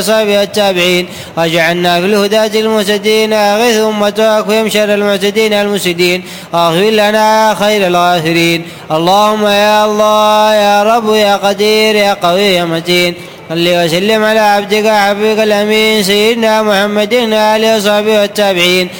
وصحبه التابعين، واجعلنا في الهداة المهتدين. أغث أمتك وهم شر المعتدين المفسدين، واغفر لنا خير الغافرين. اللهم يا الله يا رب يا قدير يا قوي يا متين، صل وسلم على عبدك حبيبك الأمين سيدنا محمد وآله وصحبه والتابعين